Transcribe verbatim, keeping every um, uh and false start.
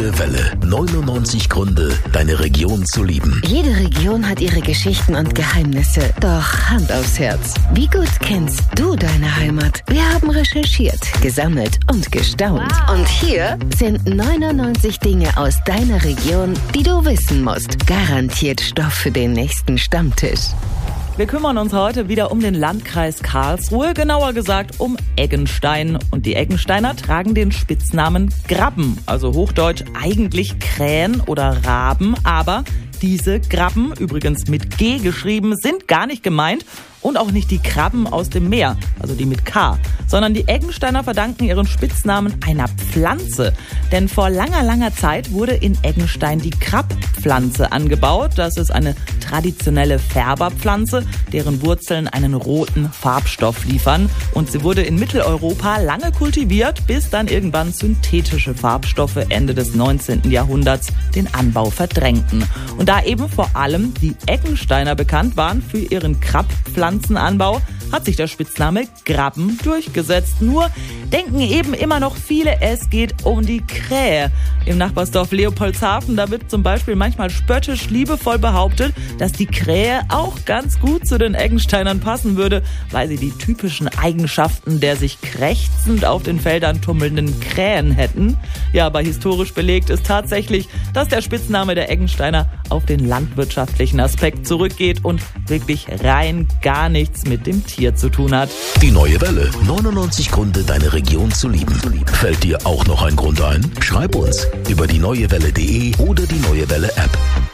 Neue Welle. neunundneunzig Gründe, deine Region zu lieben. Jede Region hat ihre Geschichten und Geheimnisse. Doch Hand aufs Herz. Wie gut kennst du deine Heimat? Wir haben recherchiert, gesammelt und gestaunt. Und hier sind neunundneunzig Dinge aus deiner Region, die du wissen musst. Garantiert Stoff für den nächsten Stammtisch. Wir kümmern uns heute wieder um den Landkreis Karlsruhe, genauer gesagt um Eggenstein. Und die Eggensteiner tragen den Spitznamen Grabben, also hochdeutsch eigentlich Krähen oder Raben. Aber diese Grabben, übrigens mit G geschrieben, sind gar nicht gemeint. Und auch nicht die Krabben aus dem Meer, also die mit K, sondern die Eggensteiner verdanken ihren Spitznamen einer Pflanze. Denn vor langer, langer Zeit wurde in Eggenstein die Krabpflanze angebaut. Das ist eine traditionelle Färberpflanze, deren Wurzeln einen roten Farbstoff liefern. Und sie wurde in Mitteleuropa lange kultiviert, bis dann irgendwann synthetische Farbstoffe Ende des neunzehnten Jahrhunderts den Anbau verdrängten. Und da eben vor allem die Eggensteiner bekannt waren für ihren Krabpflanzen, Pflanzenanbau, hat sich der Spitzname Grabben durchgesetzt. Nur denken eben immer noch viele, es geht um die Krähe. Im Nachbarsdorf Leopoldshafen, da wird zum Beispiel manchmal spöttisch liebevoll behauptet, dass die Krähe auch ganz gut zu den Eggensteinern passen würde, weil sie die typischen Eigenschaften der sich krächzend auf den Feldern tummelnden Krähen hätten. Ja, aber historisch belegt ist tatsächlich, dass der Spitzname der Eggensteiner auf den landwirtschaftlichen Aspekt zurückgeht und wirklich rein gar nichts mit dem Tier zu tun hat. Die Neue Welle. neunundneunzig Gründe, deine Region zu lieben. Fällt dir auch noch ein Grund ein? Schreib uns über die neuewelle punkt de oder die Neue Welle App.